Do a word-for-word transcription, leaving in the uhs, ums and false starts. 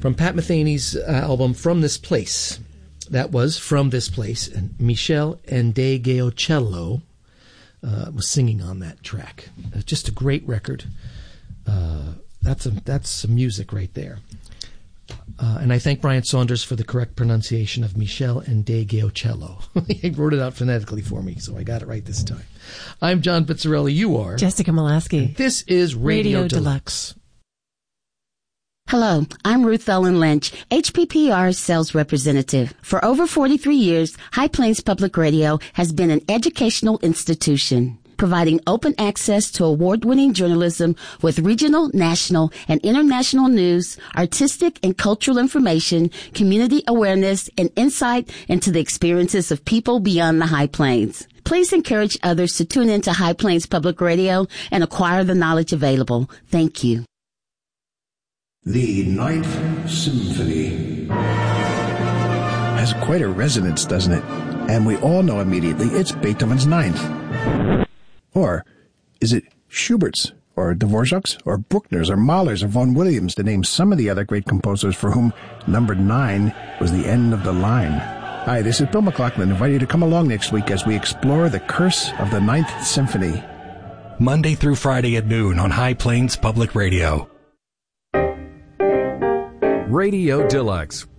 from Pat Metheny's uh, album From This Place. That was From This Place, and Michel Ndegeocello uh, was singing on that track. Uh, just a great record. Uh, that's a, that's some music right there. Uh, and I thank Brian Saunders for the correct pronunciation of Michel Ndegeocello. He wrote it out phonetically for me, so I got it right this time. I'm John Pizzarelli. You are Jessica Molaski. This is Radio, Radio Deluxe. Deluxe. Hello, I'm Ruth Ellen Lynch, H P P R's sales representative. For over forty-three years, High Plains Public Radio has been an educational institution, providing open access to award-winning journalism with regional, national, and international news, artistic and cultural information, community awareness, and insight into the experiences of people beyond the High Plains. Please encourage others to tune into High Plains Public Radio and acquire the knowledge available. Thank you. The Ninth Symphony has quite a resonance, doesn't it? And we all know immediately it's Beethoven's Ninth. Or is it Schubert's, or Dvorak's, or Bruckner's, or Mahler's, or Vaughan Williams, to name some of the other great composers for whom number nine was the end of the line? Hi, this is Bill McLaughlin, inviting you to come along next week as we explore the curse of the Ninth Symphony. Monday through Friday at noon on High Plains Public Radio. Radio Deluxe